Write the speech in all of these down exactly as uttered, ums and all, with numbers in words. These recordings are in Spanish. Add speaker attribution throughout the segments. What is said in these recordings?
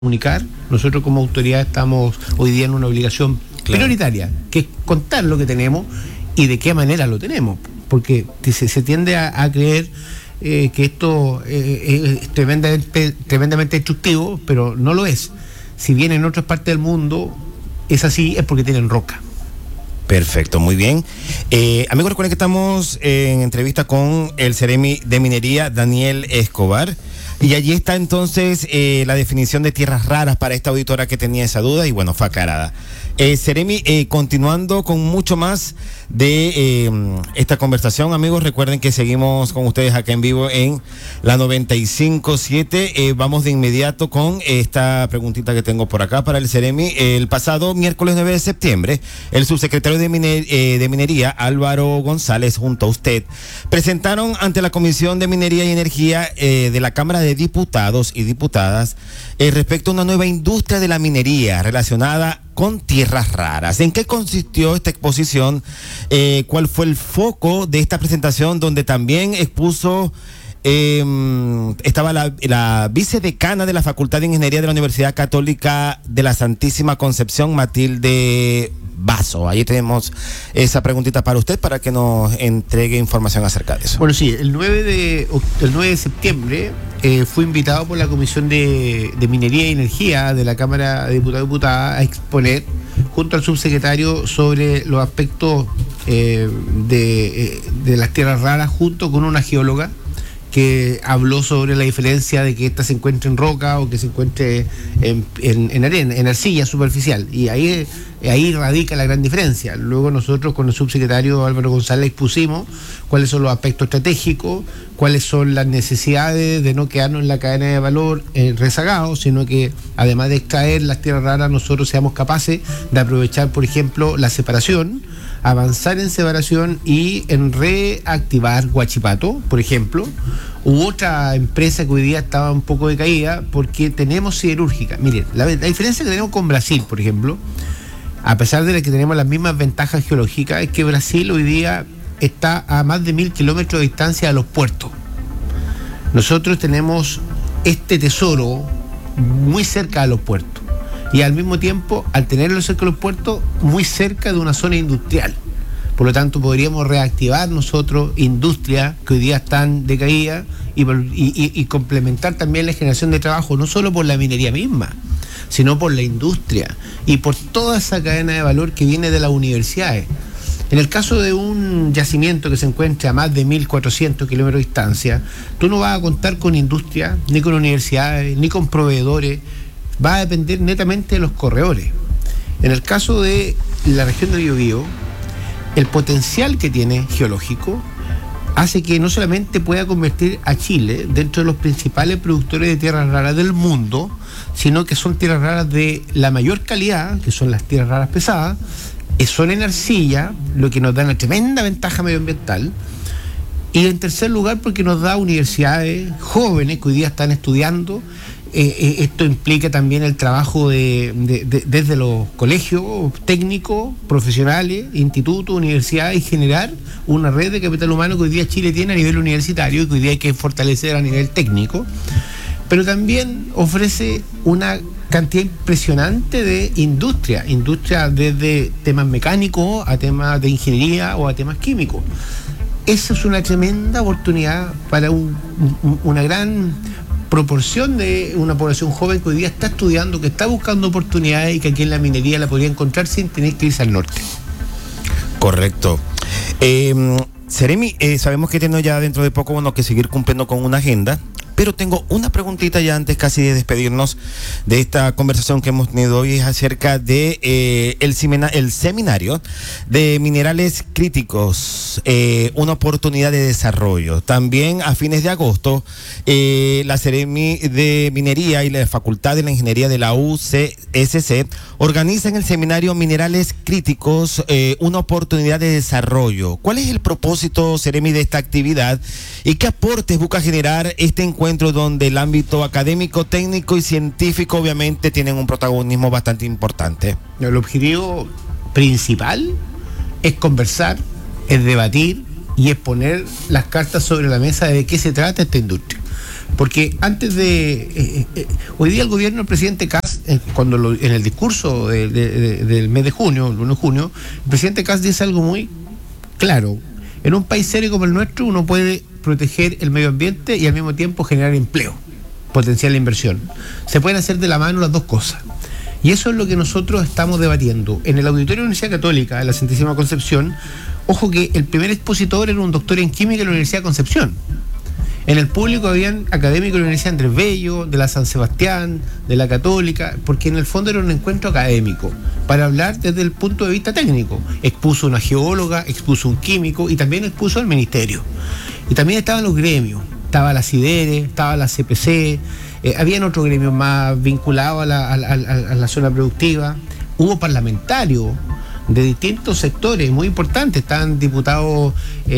Speaker 1: comunicar. Nosotros como autoridad estamos hoy día en una obligación claro. prioritaria, que es contar lo que tenemos y de qué manera lo tenemos, porque se, se tiende a, a creer eh, que esto eh, es tremendamente, tremendamente destructivo, pero no lo es. Si bien en otras partes del mundo es así, es porque tienen roca.
Speaker 2: Perfecto, muy bien. Eh, amigos, recuerden que estamos en entrevista con el Ceremi de Minería, Daniel Escobar. Y allí está entonces eh, la definición de tierras raras para esta auditora que tenía esa duda y bueno, fue aclarada. Eh, Ceremi, eh, continuando con mucho más de eh, esta conversación, amigos, recuerden que seguimos con ustedes acá en vivo en la noventa y cinco punto siete. Eh, vamos de inmediato con esta preguntita que tengo por acá para el Ceremi. El pasado miércoles nueve de septiembre, el subsecretario de, Miner, eh, de Minería, Álvaro González, junto a usted, presentaron ante la Comisión de Minería y Energía eh, de la Cámara de Diputados y Diputadas eh, respecto a una nueva industria de la minería relacionada con tierras raras. ¿En qué consistió esta exposición? Eh, ¿Cuál fue el foco de esta presentación donde también expuso, eh, estaba la, la vicedecana de la Facultad de Ingeniería de la Universidad Católica de la Santísima Concepción, Matilde Vaso? Ahí tenemos esa preguntita para usted para que nos entregue información acerca de eso.
Speaker 1: Bueno, sí, el nueve de, el nueve de septiembre eh, fui invitado por la Comisión de, de Minería y Energía de la Cámara de Diputados y Diputadas a exponer junto al subsecretario sobre los aspectos eh, de, de las tierras raras, junto con una geóloga que habló sobre la diferencia de que ésta se encuentre en roca o que se encuentre en, en, en arena, en arcilla superficial. Y ahí, ahí radica la gran diferencia. Luego nosotros con el subsecretario Álvaro González expusimos cuáles son los aspectos estratégicos, cuáles son las necesidades de no quedarnos en la cadena de valor eh, rezagados, sino que además de extraer las tierras raras, nosotros seamos capaces de aprovechar, por ejemplo, la separación, avanzar en separación y en reactivar Huachipato, por ejemplo, u otra empresa que hoy día estaba un poco decaída porque tenemos siderúrgica. Miren, la, la diferencia que tenemos con Brasil, por ejemplo, a pesar de que tenemos las mismas ventajas geológicas, es que Brasil hoy día está a más de mil kilómetros de distancia de los puertos. Nosotros tenemos este tesoro muy cerca de los puertos. Y al mismo tiempo, al tenerlo cerca de los puertos, muy cerca de una zona industrial. Por lo tanto, podríamos reactivar nosotros industrias que hoy día están decaídas y, y, y complementar también la generación de trabajo, no solo por la minería misma, sino por la industria y por toda esa cadena de valor que viene de las universidades. En el caso de un yacimiento que se encuentra a más de mil cuatrocientos kilómetros de distancia, tú no vas a contar con industria, ni con universidades, ni con proveedores. Va a depender netamente de los corredores. En el caso de la región del Biobío, el potencial que tiene geológico hace que no solamente pueda convertir a Chile dentro de los principales productores de tierras raras del mundo, sino que son tierras raras de la mayor calidad, que son las tierras raras pesadas, que son en arcilla, lo que nos da una tremenda ventaja medioambiental. Y en tercer lugar, porque nos da universidades jóvenes que hoy día están estudiando. Eh, eh, esto implica también el trabajo de, de, de, desde los colegios técnicos, profesionales, institutos, universidades, y generar una red de capital humano que hoy día Chile tiene a nivel universitario y que hoy día hay que fortalecer a nivel técnico, pero también ofrece una cantidad impresionante de industria, industria desde temas mecánicos a temas de ingeniería o a temas químicos. Esa es una tremenda oportunidad para un, un, una gran proporción de una población joven que hoy día está estudiando, que está buscando oportunidades y que aquí en la minería la podría encontrar sin tener que irse al norte.
Speaker 2: Correcto. Eh, Ceremi, eh, sabemos que tenemos ya dentro de poco bueno, que seguir cumpliendo con una agenda, pero tengo una preguntita ya antes casi de despedirnos de esta conversación que hemos tenido hoy, es acerca de eh, el, semina, el seminario de minerales críticos, eh, una oportunidad de desarrollo. También a fines de agosto, eh, la Ceremi de Minería y la Facultad de la Ingeniería de la U C S C organizan el seminario Minerales Críticos, eh, una oportunidad de desarrollo. ¿Cuál es el propósito, Ceremi, de esta actividad y qué aportes busca generar este encuentro donde el ámbito académico, técnico y científico obviamente tienen un protagonismo bastante importante?
Speaker 1: El objetivo principal es conversar, es debatir y es poner las cartas sobre la mesa de qué se trata esta industria. Porque antes de... Eh, eh, hoy día el gobierno del presidente Kast, eh, cuando lo, en el discurso de, de, de, del mes de junio, el uno de junio, el presidente Kast dice algo muy claro. En un país serio como el nuestro, uno puede proteger el medio ambiente y al mismo tiempo generar empleo, potenciar la inversión. Se pueden hacer de la mano las dos cosas. Y eso es lo que nosotros estamos debatiendo. En el auditorio de la Universidad Católica, en la Santísima Concepción, ojo que el primer expositor era un doctor en química de la Universidad de Concepción. En el público habían académicos de la Universidad Andrés Bello, de la San Sebastián, de la Católica, porque en el fondo era un encuentro académico, para hablar desde el punto de vista técnico. Expuso una geóloga, expuso un químico y también expuso al ministerio. Y también estaban los gremios, estaba la CIDERE, estaba la C P C, eh, habían otros gremios más vinculados a la, a, a, a la zona productiva, hubo parlamentarios de distintos sectores muy importantes. Estaban diputados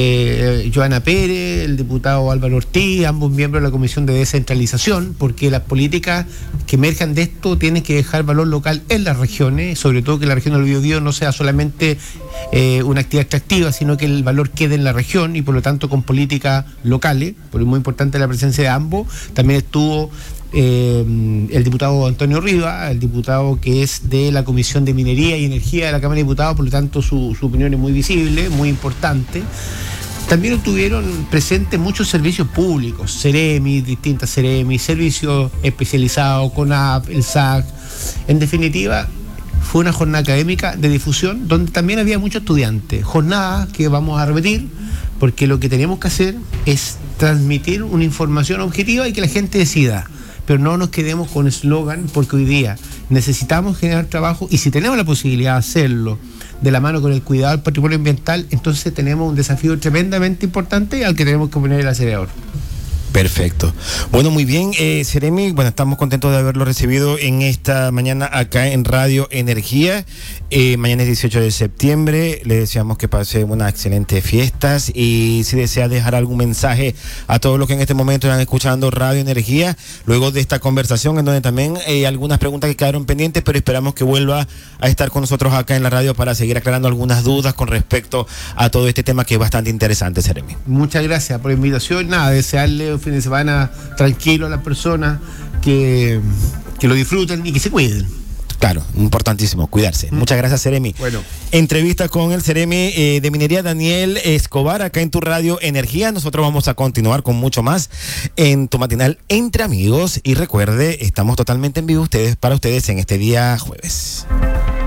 Speaker 1: eh, Joana Pérez, el diputado Álvaro Ortiz, ambos miembros de la Comisión de Descentralización, porque las políticas que emerjan de esto tienen que dejar valor local en las regiones, sobre todo que la región del Biobío no sea solamente eh, una actividad extractiva, sino que el valor quede en la región y por lo tanto con políticas locales, porque es muy importante la presencia de ambos. También estuvo Eh, el diputado Antonio Rivas, el diputado que es de la Comisión de Minería y Energía de la Cámara de Diputados, por lo tanto su, su opinión es muy visible, muy importante. También estuvieron presentes muchos servicios públicos, Ceremi, distintas Ceremi, servicios especializados, CONAP, el S A C. En definitiva, fue una jornada académica de difusión donde también había muchos estudiantes. Jornada que vamos a repetir, porque lo que tenemos que hacer es transmitir una información objetiva y que la gente decida. Pero no nos quedemos con eslogan, porque hoy día necesitamos generar trabajo y si tenemos la posibilidad de hacerlo de la mano con el cuidado del patrimonio ambiental, entonces tenemos un desafío tremendamente importante al que tenemos que poner el acelerador.
Speaker 2: Perfecto. Bueno, muy bien, eh, Seremi, bueno, estamos contentos de haberlo recibido en esta mañana acá en Radio Energía. Eh, mañana es dieciocho de septiembre, le deseamos que pase unas excelentes fiestas y si desea dejar algún mensaje a todos los que en este momento están escuchando Radio Energía, luego de esta conversación en donde también hay eh, algunas preguntas que quedaron pendientes, pero esperamos que vuelva a estar con nosotros acá en la radio para seguir aclarando algunas dudas con respecto a todo este tema que es bastante interesante, Seremi.
Speaker 1: Muchas gracias por la invitación. Nada, desearle fin de semana tranquilo a las personas, que, que lo disfruten y que se cuiden.
Speaker 2: Claro, importantísimo, cuidarse. ¿Mm? Muchas gracias, Seremi.
Speaker 1: Bueno.
Speaker 2: Entrevista con el Seremi eh, de Minería, Daniel Escobar, acá en tu Radio Energía. Nosotros vamos a continuar con mucho más en tu matinal Entre Amigos. Y recuerde, estamos totalmente en vivo ustedes para ustedes en este día jueves.